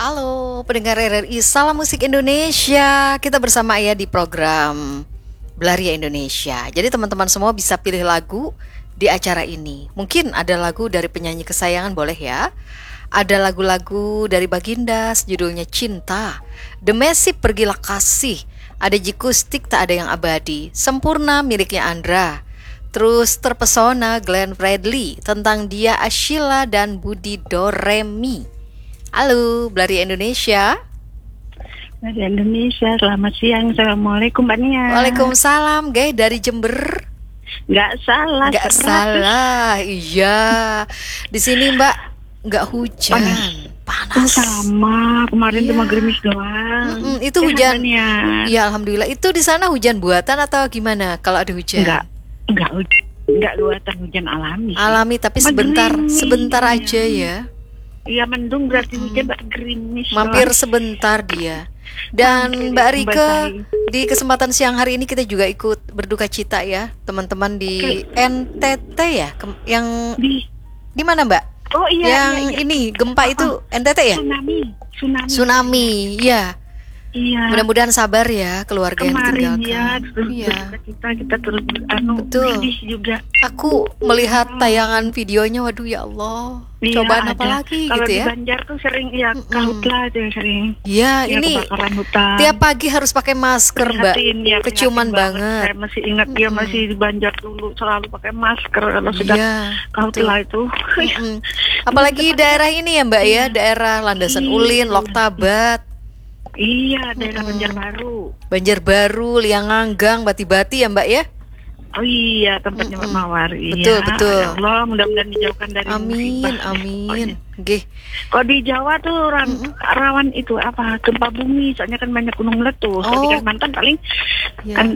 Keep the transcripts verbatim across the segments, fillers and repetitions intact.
Halo pendengar R R I Salam Musik Indonesia. Kita bersama ya di program Belaria Indonesia. Jadi teman-teman semua bisa pilih lagu di acara ini. Mungkin ada lagu dari penyanyi kesayangan, boleh ya. Ada lagu-lagu dari Baginda, judulnya Cinta, The Massive, Pergilah Kasih, ada Jikustik, Tak Ada Yang Abadi, Sempurna miliknya Andra, terus Terpesona Glenn Fredly, Tentang Dia Ashila dan Budi Doremi. Halo Belaria Indonesia. Belaria Indonesia, selamat siang. Assalamualaikum Mbak Nia. Waalaikumsalam, guys dari Jember. Nggak salah. Nggak salah, iya. Di sini Mbak nggak hujan. Panas. Panas. Oh, sama kemarin Iya. cuma gerimis doang. Mm-mm, itu Ya, hujan. Mbak Nia. Iya, alhamdulillah. Itu di sana hujan buatan atau gimana? Kalau ada hujan? Enggak, enggak hujan. Enggak buatan hujan alami. Alami, tapi Cuma sebentar, gerimis, sebentar ya. aja ya. Iya, mendung berarti hujan, Mbak, gerimis. Mampir doang. sebentar dia. Dan Mampir, Mbak Rike, membasahi. di kesempatan siang hari ini kita juga ikut berduka cita ya, teman-teman di N T T ya, Kem- yang Di di mana Mbak? Oh iya, yang iya, iya. ini gempa itu N T T ya? Tsunami, tsunami. Tsunami, iya. Iya. Mudah-mudahan sabar ya keluarga yang Kemarin ditinggalkan. ya, terus Iya. kita kita terus anu Betul. sedih juga. Aku melihat tayangan videonya, waduh ya Allah. Iya, Cobaan ada. apa lagi Kalau gitu di ya? Banjar tuh sering ya Mm-mm. kahutlah tuh sering. Iya, Ya, ini kebakaran hutan. tiap pagi harus pakai masker Mbak. Prihatin, ya, Keciuman prihatin banget. Saya masih ingat dia Mm-mm. masih di Banjar dulu selalu pakai masker kalau sudah Iya, kahutlah itu. Mm-mm. Apalagi daerah ini ya Mbak ya, daerah Landasan Iya. Ulin, Loktabat, Iya, daerah Mm-mm. Banjarbaru. Banjarbaru, Lianganggang, Bati-Bati ya Mbak ya. Oh iya, tempatnya Mbak Mm-mm. Mawar. Betul, Iya. betul. Ya Allah, mudah-mudahan dijauhkan dari Amin, musibah. amin. Nggih. Kalau di Jawa tuh ran- Mm-mm. rawan itu apa gempa bumi, soalnya kan banyak gunung meletus. Kalau di Oh. Kalimantan paling Iya. kan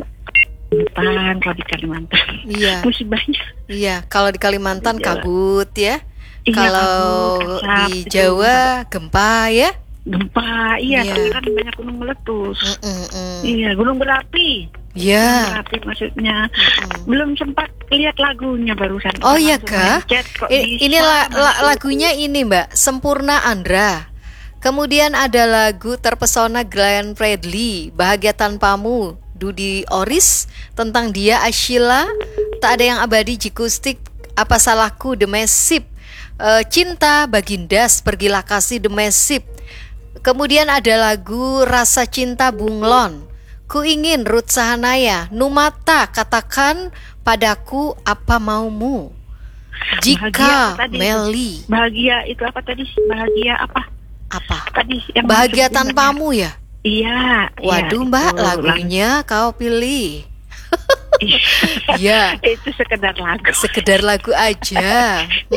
hutan, kalau di Kalimantan Iya. musibahnya. Iya, kalau di Kalimantan Di Jawa. kabut ya. Iya, Kalau kabut, asap, di itu. Jawa gempa ya. Gempa, iya, Iya. tapi kan banyak gunung meletus. Mm-mm-mm. Iya, gunung berapi. Iya. Gunung berapi maksudnya. Mm-mm. Belum sempat lihat lagunya barusan. Oh iya Langsung kah? mencet, kok I- bisa Ini la- la- masuk. lagunya ini Mbak, Sempurna Andra. Kemudian ada lagu Terpesona Glenn Fredly, Bahagia Tanpamu, Dudi Oris, Tentang Dia Ashila, Tak Ada Yang Abadi, Jikustik, Apa Salahku, The Massive, eh, Cinta, Bagindas, Pergilah Kasih, The Massive. Kemudian ada lagu Rasa Cinta Bunglon, Ku Ingin, Ruth Sahanaya, Numata, Katakan Padaku Apa Maumu, Bahagia Jika, apa tadi? Meli. Bahagia itu apa tadi? Bahagia apa? Apa? Tadi yang Bahagia disebutin Tanpamu ya? Iya. Waduh iya, Mbak, itu. lagunya kau pilih. Iya. Iya, Itu sekedar lagu. sekedar lagu aja.